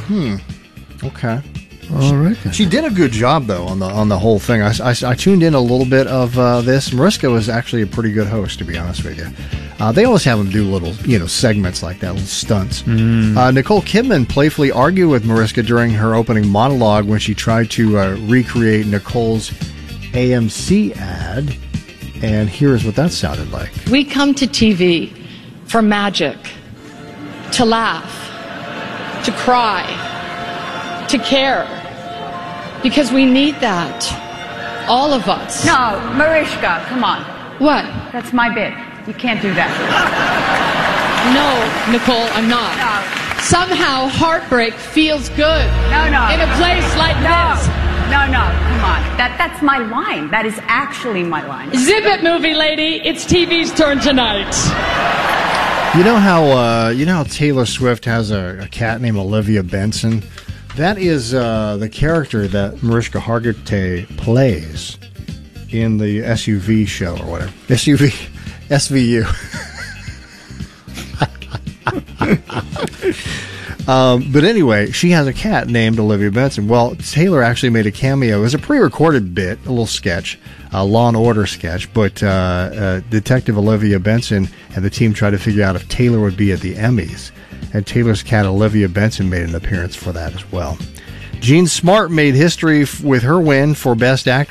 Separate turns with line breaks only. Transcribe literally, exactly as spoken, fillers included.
Hmm. Okay.
All right.
She did a good job, though, on the on the whole thing. I, I, I tuned in a little bit of uh, this. Mariska was actually a pretty good host, to be honest with you. Uh, they always have them do little, you know, segments like that, little stunts.
Mm.
Uh, Nicole Kidman playfully argued with Mariska during her opening monologue when she tried to uh, recreate Nicole's A M C ad. And here's what that sounded like.
We come to T V for magic, to laugh, to cry, to care, because we need that, all of us.
No, Mariska, come on.
What?
That's my bit. You can't do that.
No, Nicole, I'm not.
No.
Somehow heartbreak feels good.
No, no.
In a place like
no.
this.
No, no, come on. That that's my line. That is actually my line.
Zip it, movie lady. It's T V's turn tonight.
You know how uh, you know how Taylor Swift has a, a cat named Olivia Benson? That is uh, the character that Mariska Hargitay plays in the S U V show or whatever. S U V, S V U. um, but anyway, she has a cat named Olivia Benson. Well, Taylor actually made a cameo. It was a pre-recorded bit, a little sketch, a Law and Order sketch. But uh, uh, Detective Olivia Benson and the team tried to figure out if Taylor would be at the Emmys. And Taylor's cat, Olivia Benson, made an appearance for that as well. Jean Smart made history f- with her win for Best Actress